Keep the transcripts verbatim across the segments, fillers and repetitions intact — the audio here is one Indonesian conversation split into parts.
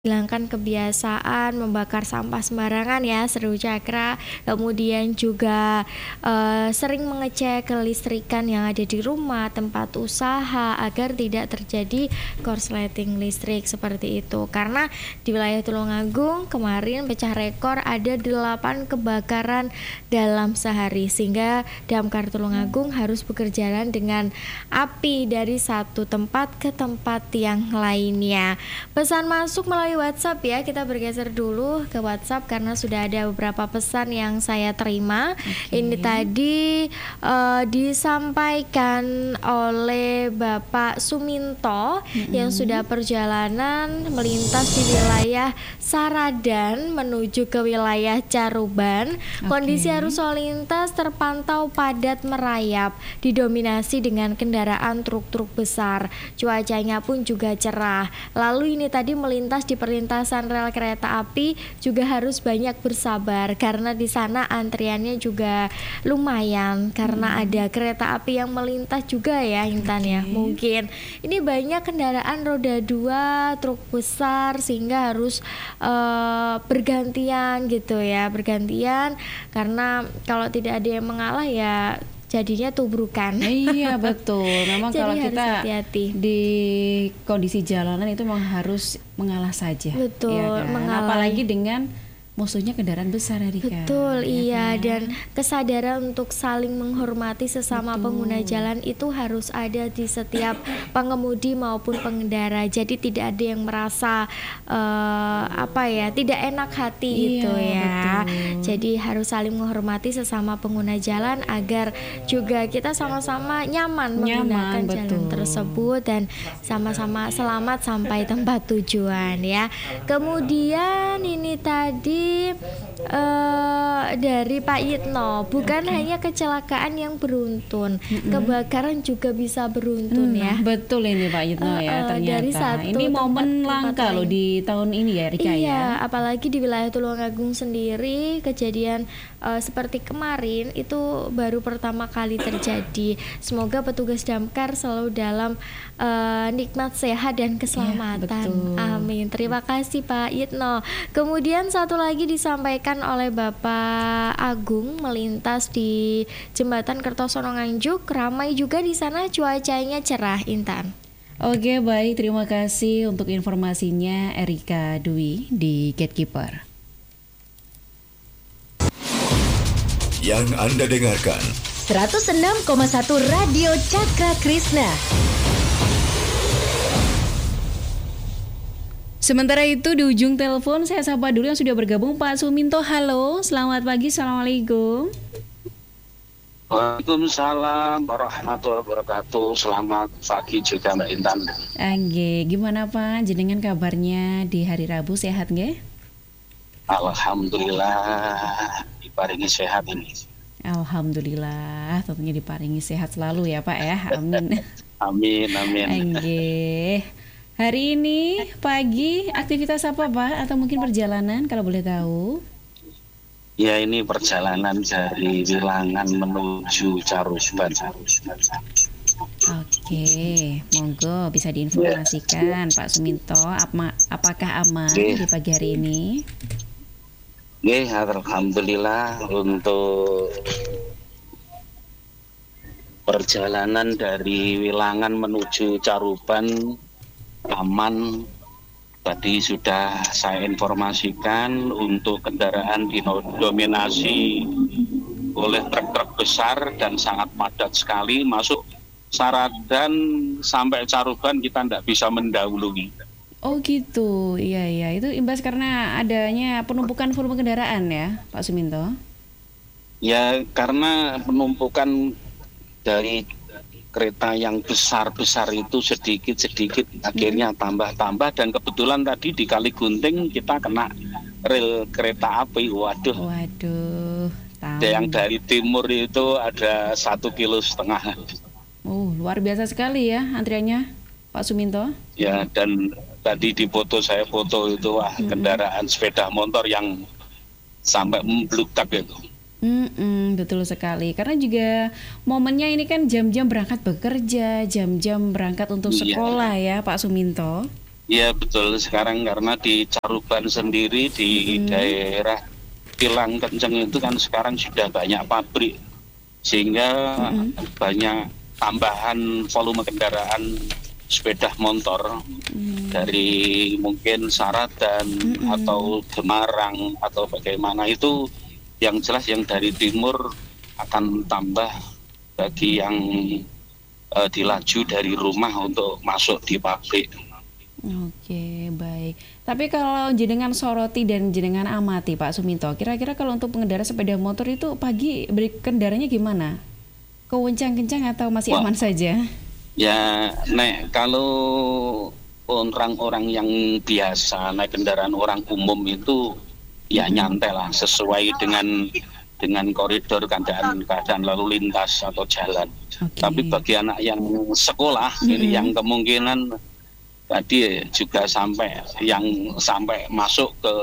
Hilangkan kebiasaan membakar sampah sembarangan ya, Seru Cakra. Kemudian juga eh, sering mengecek kelistrikan yang ada di rumah, tempat usaha agar tidak terjadi korsleting listrik seperti itu. Karena di wilayah Tulungagung kemarin pecah rekor ada delapan kebakaran dalam sehari, sehingga Damkar Tulungagung harus berjalan dengan api dari satu tempat ke tempat yang lainnya. Pesan masuk melalui WhatsApp ya, kita bergeser dulu ke WhatsApp karena sudah ada beberapa pesan yang saya terima. Okay. Ini tadi uh, disampaikan oleh Bapak Suminto mm-hmm. yang sudah perjalanan melintas di wilayah Saradan menuju ke wilayah Caruban. Okay. Kondisi arus lalu lintas terpantau padat merayap, didominasi dengan kendaraan truk-truk besar. Cuacanya pun juga cerah. Lalu ini tadi melintas di perlintasan rel kereta api juga harus banyak bersabar karena di sana antriannya juga lumayan karena hmm. ada kereta api yang melintas juga ya Intan okay. ya. Mungkin ini banyak kendaraan roda dua, truk besar sehingga harus uh, bergantian gitu ya, bergantian karena kalau tidak ada yang mengalah ya jadinya tubrukan. Iya betul. Memang kalau kita hati-hati. Di kondisi jalanan itu memang harus mengalah saja. Betul. Ya kan? Mengalah. Apalagi dengan musuhnya kendaraan besar Erika. Betul, ya iya kan? Dan kesadaran untuk saling menghormati sesama Betul. pengguna jalan itu harus ada di setiap pengemudi maupun pengendara. Jadi tidak ada yang merasa uh, apa ya, tidak enak hati iya, gitu ya. Betul. Jadi harus saling menghormati sesama pengguna jalan agar juga kita sama-sama nyaman, nyaman menggunakan betul. jalan tersebut dan sama-sama selamat sampai tempat tujuan ya. Kemudian ini tadi Uh, dari Pak Yitno, bukan okay. hanya kecelakaan yang beruntun, mm-hmm. kebakaran juga bisa beruntun hmm, ya. Betul ini Pak Yitno uh, ya ternyata. Dari satu ini momen langka loh di tahun ini ya Rika iya, ya. Apalagi di wilayah Tulungagung sendiri kejadian uh, seperti kemarin itu baru pertama kali terjadi. Semoga petugas damkar selalu dalam uh, nikmat sehat dan keselamatan. Ya, amin. Terima kasih Pak Yitno. Kemudian satu lagi disampaikan oleh Bapak Agung melintas di Jembatan Kertosono Nganjuk, ramai juga di sana, cuacanya cerah Intan. Oke baik, terima kasih untuk informasinya Erika Dwi di Gatekeeper. Yang Anda dengarkan seratus enam koma satu Radio Cakra Krishna. Sementara itu di ujung telepon saya sapa dulu yang sudah bergabung Pak Suminto. Halo, selamat pagi, assalamualaikum. Waalaikumsalam warahmatullahi wabarakatuh. Selamat pagi juga Mbak Intan. Angge, gimana Pak? Jenengan kabarnya di hari Rabu sehat nggih? Alhamdulillah diparingi sehat ini. Alhamdulillah, tentunya diparingi sehat selalu ya Pak ya. Amin. Amin, amin. Angge. Hari ini pagi aktivitas apa Pak? Atau mungkin perjalanan kalau boleh tahu? Ya ini perjalanan dari Wilangan menuju Caruban. Oke, monggo bisa diinformasikan ya. Pak Suminto, ap- apakah aman Oke. di pagi hari ini? Oke, alhamdulillah untuk perjalanan dari Wilangan menuju Caruban aman. Tadi sudah saya informasikan untuk kendaraan didominasi oleh truk-truk besar dan sangat padat sekali. Masuk Saradan sampai Caruban kita tidak bisa mendahului. Oh gitu, iya iya itu imbas karena adanya penumpukan volume kendaraan ya Pak Suminto? Ya karena penumpukan dari kereta yang besar-besar itu sedikit-sedikit akhirnya tambah-tambah dan kebetulan tadi di Kaligunting kita kena rel kereta api. Waduh. Waduh. Tahu. Yang dari timur itu ada satu kilo setengah. Oh luar biasa sekali ya antriannya Pak Suminto. Ya dan tadi di foto saya foto itu wah, mm-hmm. kendaraan sepeda motor yang sampai membludak itu. Mm-mm, betul sekali karena juga momennya ini kan jam-jam berangkat bekerja, jam-jam berangkat untuk sekolah iya. ya Pak Suminto. Iya betul, sekarang karena di Caruban sendiri di Hmm. daerah Kilang Kenceng itu kan sekarang sudah banyak pabrik, sehingga Mm-mm. banyak tambahan volume kendaraan sepeda motor Hmm. dari mungkin Saradan Mm-mm. atau Semarang atau bagaimana itu, yang jelas yang dari timur akan tambah bagi yang eh, dilaju dari rumah untuk masuk di pabrik. Oke, baik. Tapi kalau jenengan soroti dan jenengan amati Pak Suminto, kira-kira kalau untuk pengendara sepeda motor itu pagi berkendaranya gimana? Kencang-kencang atau masih Wah. aman saja? Ya, Nek, kalau orang-orang yang biasa naik kendaraan orang umum itu ya nyantai lah, sesuai dengan dengan koridor keadaan keadaan lalu lintas atau jalan. Oke. Tapi bagi anak yang sekolah ini Mm-mm. yang kemungkinan tadi juga sampai yang sampai masuk ke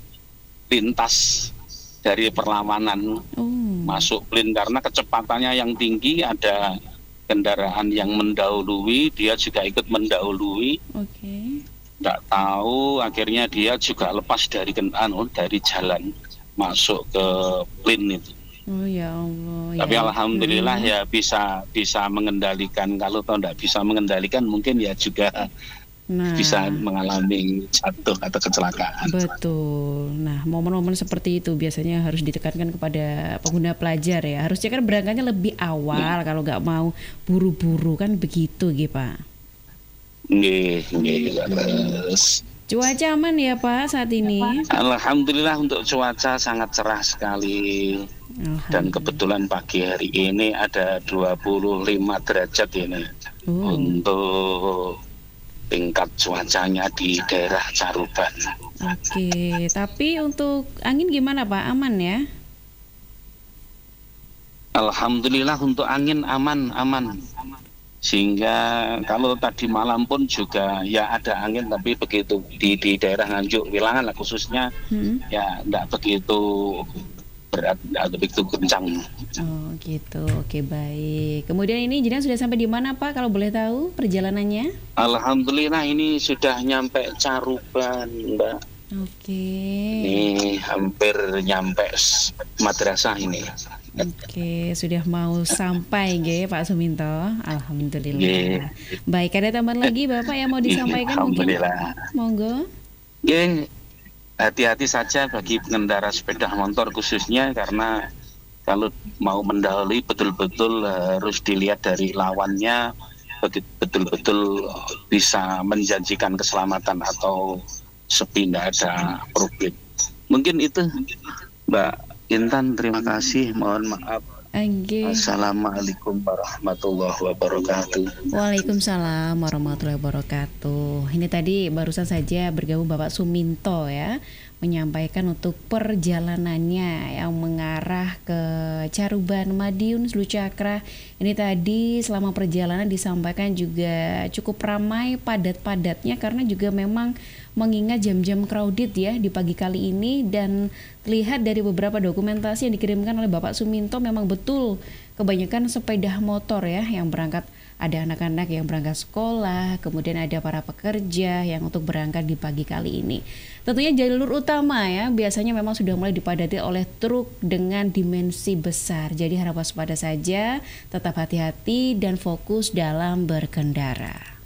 lintas dari perlawanan Oh. masuk plin, karena kecepatannya yang tinggi, ada kendaraan yang mendahului, dia juga ikut mendahului, Oke. tidak tahu akhirnya dia juga lepas dari kendaraan dari jalan masuk ke plin itu. Oh ya Allah. Tapi ya. alhamdulillah Hmm. ya bisa bisa mengendalikan. Kalau tidak bisa mengendalikan mungkin ya juga Nah, bisa mengalami jatuh atau kecelakaan. betul. Nah, momen-momen seperti itu biasanya harus ditekankan kepada pengguna pelajar ya. Harusnya kan berangkatnya lebih awal kalau nggak mau buru-buru kan begitu, gitu Pak. Nggih, nggih, terus. Cuaca aman ya Pak saat ini? Alhamdulillah untuk cuaca sangat cerah sekali. Dan Alhamdulillah. kebetulan pagi hari ini ada dua puluh lima derajat ini Oh. untuk tingkat cuacanya di daerah Caruban. Oke, tapi untuk angin gimana Pak? Aman ya? Alhamdulillah untuk angin aman, aman. Sehingga kalau tadi malam pun juga ya ada angin, tapi begitu di di daerah Nganjuk Wilangan lah khususnya Hmm? ya tidak begitu berat, tidak begitu kencang. Oh gitu, oke baik. Kemudian ini jenengan sudah sampai di mana Pak kalau boleh tahu perjalanannya? Alhamdulillah ini sudah nyampe Caruban, Mbak. Oke, Ini hampir nyampe s- madrasah ini. oke sudah mau sampai nggih Pak Suminto. Alhamdulillah. Nggih. Baik, ada tambahan lagi Bapak yang mau disampaikan mungkin? Alhamdulillah. Monggo. Nggih, hati-hati saja bagi pengendara sepeda motor khususnya, karena kalau mau mendahului betul-betul harus dilihat dari lawannya, beti- betul-betul bisa menjanjikan keselamatan atau sepi, tidak ada problem. Mungkin itu Mbak Intan, terima kasih, mohon maaf. Oke. Assalamualaikum warahmatullahi wabarakatuh. Waalaikumsalam warahmatullahi wabarakatuh. Ini tadi barusan saja bergabung Bapak Suminto ya, menyampaikan untuk perjalanannya yang mengarah ke Caruban, Madiun, Slucakra. Ini tadi selama perjalanan disampaikan juga cukup ramai, padat-padatnya karena juga memang mengingat jam-jam crowded ya di pagi kali ini, dan terlihat dari beberapa dokumentasi yang dikirimkan oleh Bapak Suminto memang betul kebanyakan sepeda motor ya yang berangkat, ada anak-anak yang berangkat sekolah, kemudian ada para pekerja yang untuk berangkat di pagi kali ini. Tentunya jalur utama ya biasanya memang sudah mulai dipadati oleh truk dengan dimensi besar. Jadi harap waspada saja, tetap hati-hati dan fokus dalam berkendara.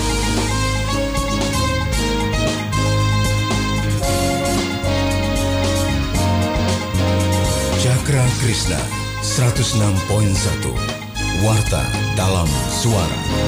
Cakra Krishna seratus enam koma satu Warta dalam Suara.